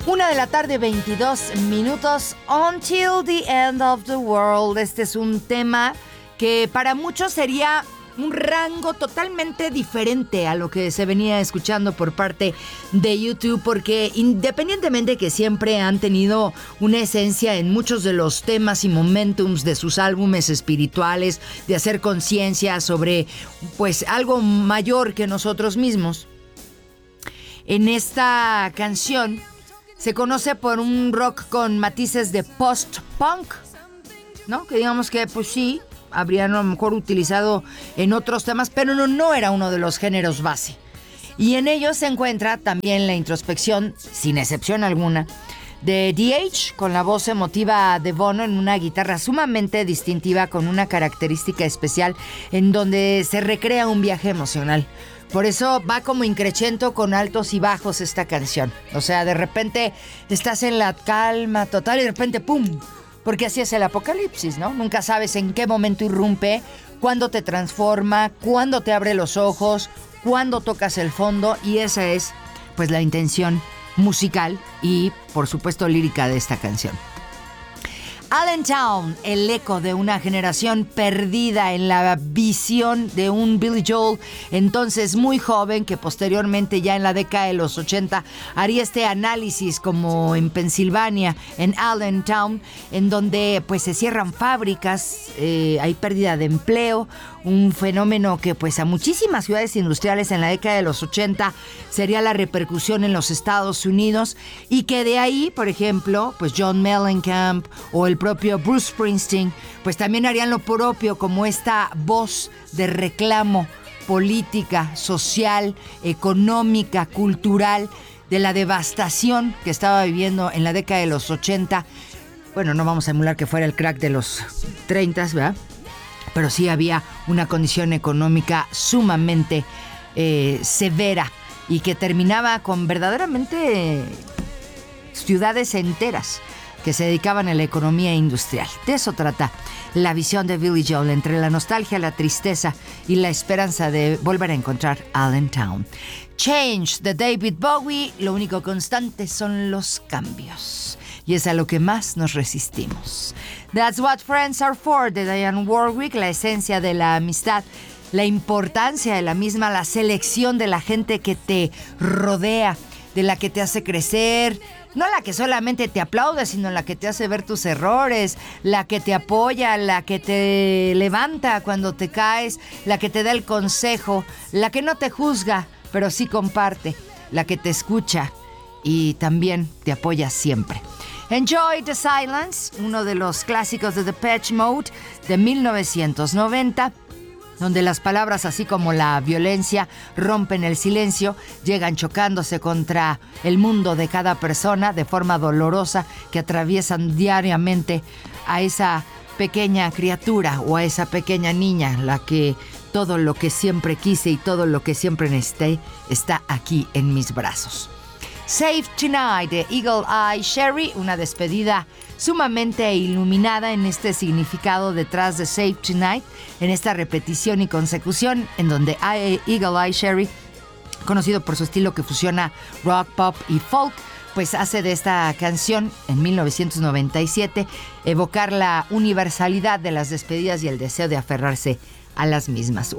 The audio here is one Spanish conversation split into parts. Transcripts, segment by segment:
1:22 p.m. Until the End of the World. Este es un tema que para muchos sería un rango totalmente diferente a lo que se venía escuchando por parte de YouTube, porque independientemente que siempre han tenido una esencia en muchos de los temas y momentums de sus álbumes espirituales, de hacer conciencia sobre pues algo mayor que nosotros mismos, en esta canción se conoce por un rock con matices de post-punk, ¿no? Que digamos que pues sí, habrían a lo mejor utilizado en otros temas, pero no era uno de los géneros base. Y en ellos se encuentra también la introspección, sin excepción alguna, de DH, con la voz emotiva de Bono en una guitarra sumamente distintiva, con una característica especial en donde se recrea un viaje emocional. Por eso va como increchento con altos y bajos esta canción. O sea, de repente estás en la calma total y de repente ¡pum! Porque así es el apocalipsis, ¿no? Nunca sabes en qué momento irrumpe, cuándo te transforma, cuándo te abre los ojos, cuándo tocas el fondo, y esa es pues la intención musical y por supuesto lírica de esta canción. Allentown, el eco de una generación perdida en la visión de un Billy Joel entonces muy joven, que posteriormente ya en la década de los 80 haría este análisis como en Pensilvania, en Allentown, en donde pues se cierran fábricas, hay pérdida de empleo, un fenómeno que pues a muchísimas ciudades industriales en la década de los 80 sería la repercusión en los Estados Unidos, y que de ahí, por ejemplo, pues John Mellencamp o el propio Bruce Springsteen pues también harían lo propio, como esta voz de reclamo política, social, económica, cultural, de la devastación que estaba viviendo en la década de los 80. Bueno, no vamos a emular que fuera el crack de los 30, ¿verdad? Pero sí había una condición económica sumamente severa, y que terminaba con verdaderamente ciudades enteras que se dedicaban a la economía industrial. De eso trata la visión de Billy Joel, entre la nostalgia, la tristeza y la esperanza de volver a encontrar Allentown. Change de David Bowie, lo único constante son los cambios, y es a lo que más nos resistimos. That's What Friends Are For de Dionne Warwick, la esencia de la amistad, la importancia de la misma, la selección de la gente que te rodea, de la que te hace crecer, no la que solamente te aplaude, sino la que te hace ver tus errores, la que te apoya, la que te levanta cuando te caes, la que te da el consejo, la que no te juzga, pero sí comparte, la que te escucha y también te apoya siempre. Enjoy the Silence, uno de los clásicos de Depeche Mode de 1990, donde las palabras, así como la violencia, rompen el silencio, llegan chocándose contra el mundo de cada persona de forma dolorosa, que atraviesan diariamente a esa pequeña criatura o a esa pequeña niña, la que todo lo que siempre quise y todo lo que siempre necesité está aquí en mis brazos. Save Tonight de Eagle Eye Cherry, una despedida sumamente iluminada en este significado detrás de Save Tonight, en esta repetición y consecución, en donde Eagle Eye Cherry, conocido por su estilo que fusiona rock, pop y folk, pues hace de esta canción en 1997 evocar la universalidad de las despedidas y el deseo de aferrarse a las mismas.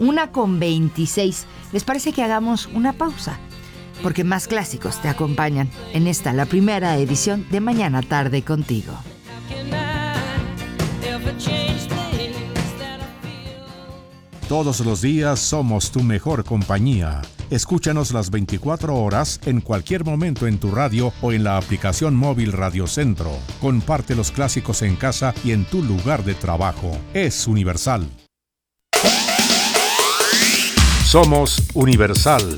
1:26. ¿Les parece que hagamos una pausa? Porque más clásicos te acompañan en esta, la primera edición de Mañana Tarde Contigo. Todos los días somos tu mejor compañía. Escúchanos las 24 horas en cualquier momento en tu radio o en la aplicación móvil Radio Centro. Comparte los clásicos en casa y en tu lugar de trabajo. Es Universal. Somos Universal.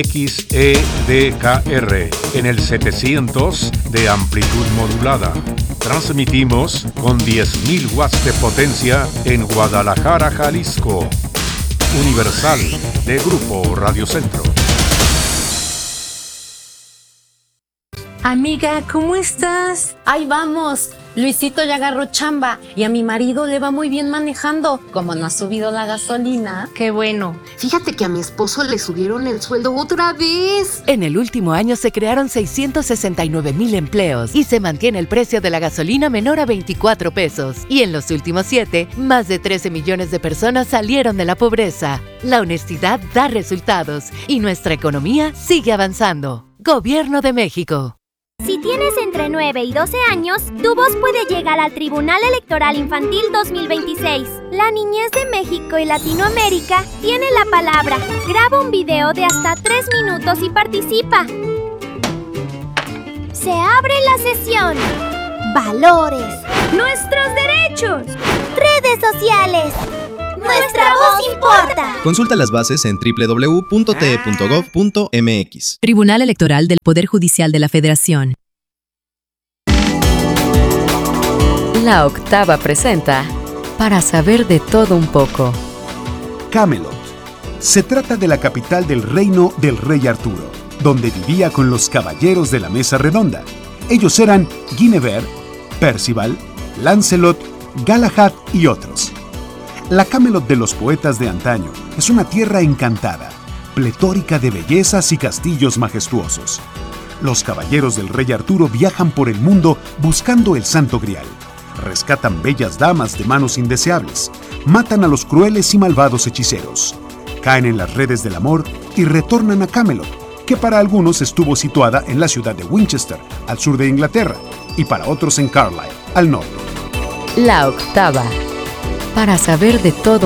XEDKR en el 700 de amplitud modulada. Transmitimos con 10.000 watts de potencia en Guadalajara, Jalisco. Universal de Grupo Radio Centro. Amiga, ¿cómo estás? Ahí vamos. Luisito ya agarró chamba y a mi marido le va muy bien manejando. Como no ha subido la gasolina. Qué bueno. Fíjate que a mi esposo le subieron el sueldo otra vez. En el último año se crearon 669,000 empleos y se mantiene el precio de la gasolina menor a 24 pesos. Y en los últimos 7, más de 13 millones de personas salieron de la pobreza. La honestidad da resultados y nuestra economía sigue avanzando. Gobierno de México. Si tienes entre 9 y 12 años, tu voz puede llegar al Tribunal Electoral Infantil 2026. La niñez de México y Latinoamérica tiene la palabra. Graba un video de hasta 3 minutos y participa. Se abre la sesión. Valores. Nuestros derechos. Redes sociales. ¡Nuestra voz importa! Consulta las bases en www.te.gov.mx. Tribunal Electoral del Poder Judicial de la Federación. La Octava presenta Para saber de todo un poco. Camelot. Se trata de la capital del reino del rey Arturo, donde vivía con los caballeros de la mesa redonda. Ellos eran Guinevere, Percival, Lancelot, Galahad y otros. La Camelot de los poetas de antaño es una tierra encantada, pletórica de bellezas y castillos majestuosos. Los caballeros del rey Arturo viajan por el mundo buscando el Santo Grial. Rescatan bellas damas de manos indeseables, matan a los crueles y malvados hechiceros, caen en las redes del amor y retornan a Camelot, que para algunos estuvo situada en la ciudad de Winchester, al sur de Inglaterra, y para otros en Carlisle, al norte. La Octava. Para saber de todo